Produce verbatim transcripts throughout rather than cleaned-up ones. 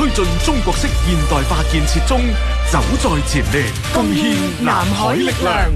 推進中國式現代化建設中走在前列，貢獻南海力量。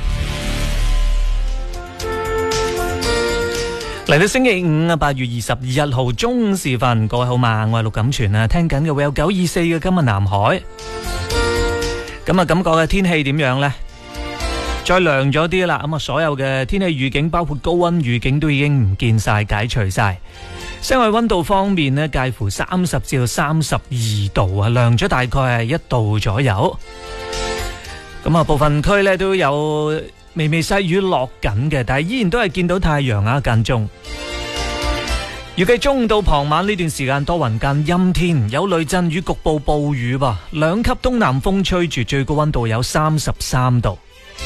嚟到星期五啊，八月二十一號中午時分，各位好嘛？我係陸錦全啊，聽緊嘅會有九二四嘅今日南海。咁啊，感覺嘅天氣點樣呢？再涼咗啲啦，咁啊，所有嘅天氣預警，包括高溫預警，都已經唔見晒，解除晒。室外溫度方面呢，介乎三十至到三十二度啊，涼咗大概係一度左右。咁啊，部分區呢都有微微細雨落緊嘅，但係依然都係見到太陽啊，間中。預計中午到傍晚呢段時間多雲間陰天，有雷陣雨，局部暴雨吧。兩級東南風吹住，最高溫度有三十三度。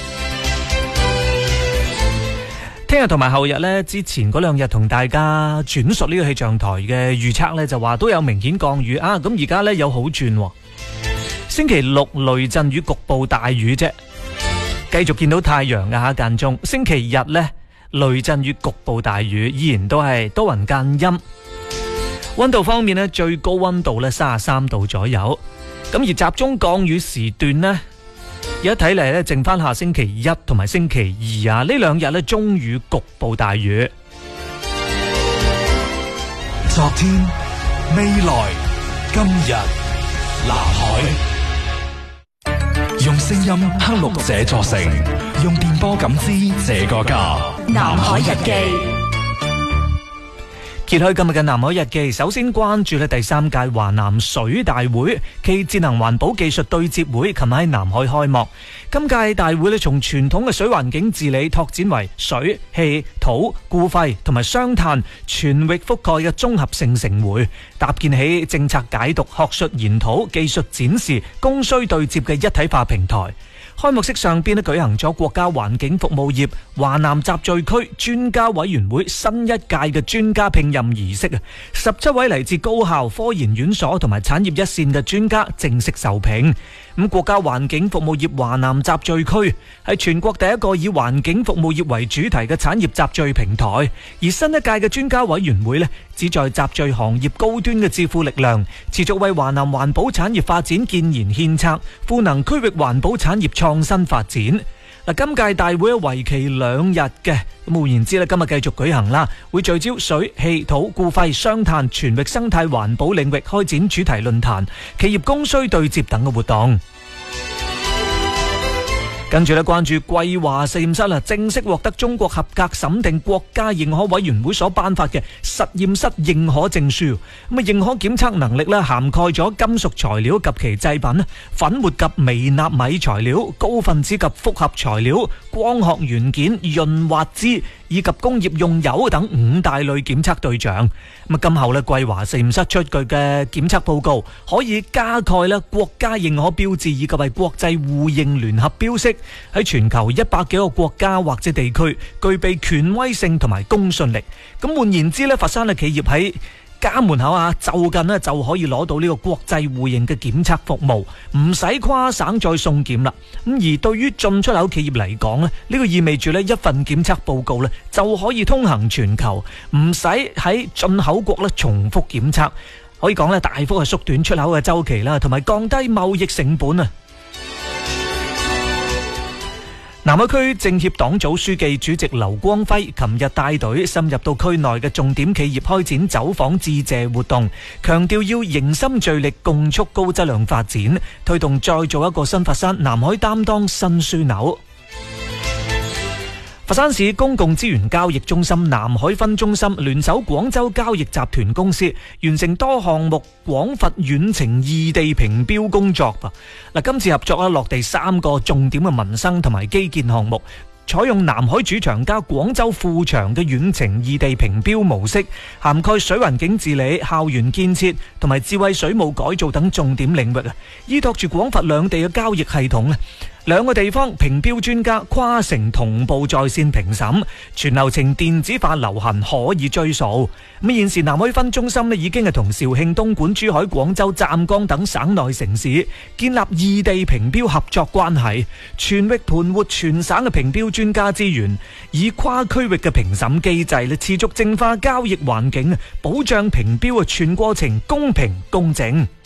聽日同埋後日呢，之前嗰兩日同大家轉述呢個氣象台嘅預測呢，就話都有明顯降雨啊。咁而家呢，有好轉，星期六雷陣雨，局部大雨啫。繼續見到太陽嘅下間中，星期日呢，雷陣雨，局部大雨，依然都係多雲間陰。溫度方面呢，最高溫度呢三十三度左右。咁而集中降雨時段呢，而家睇嚟呢，剩翻下星期一同埋星期二啊，呢兩日呢，中雨，局部大雨。 昨天、未來、今日，南海。用聲音刻錄這座城，用電波感知這個家。南海日記。 揭開今日嘅南海日記，首先關注咧第三屆華南水大會暨節能環保技術對接會，琴日喺南海開幕。今屆大會咧從傳統嘅水環境治理拓展為水、氣、土、固廢同埋雙碳全域覆蓋嘅綜合性盛會，搭建起政策解讀、學術研討、技術展示、供需對接嘅一體化平台。開幕式上邊咧舉行咗國家環境服務業華南集聚區專家委員會新一屆嘅專家聘任儀式啊，十七位嚟自高校、科研院所同埋產業一線嘅專家正式受聘。咁國家環境服務業華南集聚區係全國第一個以環境服務業為主題嘅產業集聚平台，而新一屆嘅專家委員會呢，旨在集聚行業高端嘅智庫力量，持續為華南環保產業發展建言獻策，賦能區域環保產業創新發展。嗱，今屆大會為期兩日嘅，咁換言之咧，今日繼續舉行啦，會聚焦水、氣、土、固廢、雙碳全域生態環保領域開展主題論壇、企業供需對接等嘅活動。跟住咧，關注桂華實驗室啦，正式獲得中國合格審定國家認可委員會所頒發嘅實驗室認可證書。咁啊，認可檢測能力咧涵蓋咗金屬材料及其製品、粉末及微納米材料、高分子及複合材料、光學元件、潤滑脂以及工業用油等五大類檢測對象。咁啊，今後咧，桂華實驗室出具嘅檢測報告可以加蓋咧國家認可標誌以及係國際互認聯合標識，喺全球一百幾個國家或者地區具備權威性同埋公信力。咁換言之咧，佛山嘅企業喺家門口啊，就近咧就可以攞到呢個國際互認嘅檢測服務，唔使跨省再送檢啦。咁而對於進出口企業嚟講咧，呢個意味住咧一份檢測報告咧就可以通行全球，唔使喺進口國咧重複檢測，可以講咧大幅係縮短出口嘅周期啦，同埋降低貿易成本啊。南海區政協黨組書記、主席劉光輝琴日帶隊深入到區內嘅重點企業開展走訪致謝活動，強調要凝心聚力共促高質量發展，推動再做一個新佛山，南海擔當新樞紐。佛山市公共資源交易中心南海分中心聯手廣州交易集團公司，完成多項目廣佛遠程異地評標工作。嗱，今次合作啊落地三個重點嘅民生同埋基建項目，採用南海主場加廣州副場嘅遠程異地評標模式，涵蓋水環境治理、校園建設同埋智慧水務改造等重點領域啊，依託住廣佛兩地嘅交易系統咧。兩個地方評標專家跨城同步在線評審，全流程電子化流行可以追溯。咁現時南海分中心咧已經係同肇慶、東莞、珠海、廣州、湛江等省內城市建立異地評標合作關係，全域盤活全省嘅評標專家資源，以跨區域嘅評審機制咧持續淨化交易環境，保障評標嘅全過程公平公正。